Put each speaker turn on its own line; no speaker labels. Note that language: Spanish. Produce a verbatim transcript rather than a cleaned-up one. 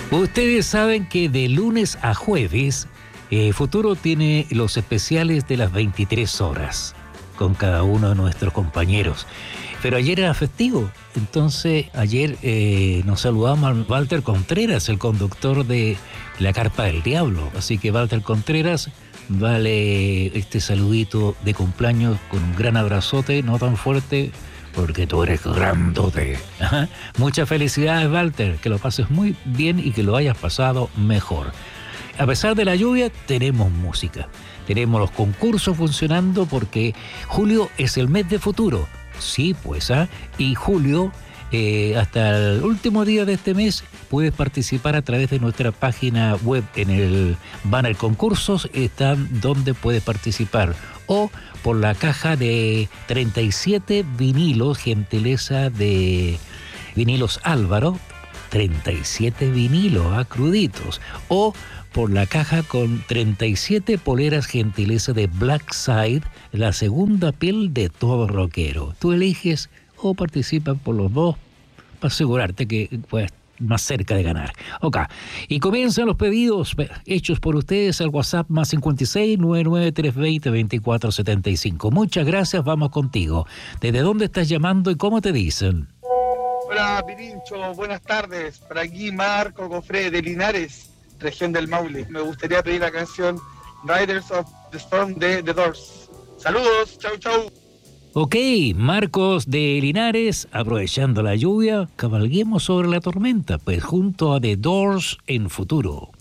Ustedes saben que de lunes a jueves, eh, Futuro tiene los especiales de las veintitrés horas con cada uno de nuestros compañeros. Pero ayer era festivo, entonces ayer eh, nos saludamos a Walter Contreras, el conductor de La Carpa del Diablo. Así que Walter Contreras, vale este saludito de cumpleaños con un gran abrazote, no tan fuerte, porque tú eres grandote. Ajá. Muchas felicidades, Walter, que lo pases muy bien y que lo hayas pasado mejor. A pesar de la lluvia, tenemos música. Tenemos los concursos funcionando porque julio es el mes de Futuro. Sí, pues, ¿ah? Y julio, eh, hasta el último día de este mes, puedes participar a través de nuestra página web. En el banner concursos están donde puedes participar. O por la caja de treinta y siete vinilos, gentileza de Vinilos Álvaro, treinta y siete vinilos, ¿ah? Cruditos. O por la caja con treinta y siete poleras, gentileza de Black Side, la segunda piel de todo rockero. Tú eliges o participas por los dos para asegurarte que puedas más cerca de ganar. Ok, y comienzan los pedidos hechos por ustedes al WhatsApp más cincuenta y seis, noventa y nueve, trescientos veinte, veinticuatro setenta y cinco. Muchas gracias, vamos contigo. ¿Desde dónde estás llamando y cómo te dicen?
Hola, Pirincho, buenas tardes. Por aquí Marco Cofré de Linares, región del Maule. Me gustaría pedir la canción Riders of the Storm de The Doors. Saludos, chau chau.
Ok, Marcos de Linares, aprovechando la lluvia, cabalguemos sobre la tormenta, pues junto a The Doors en Futuro.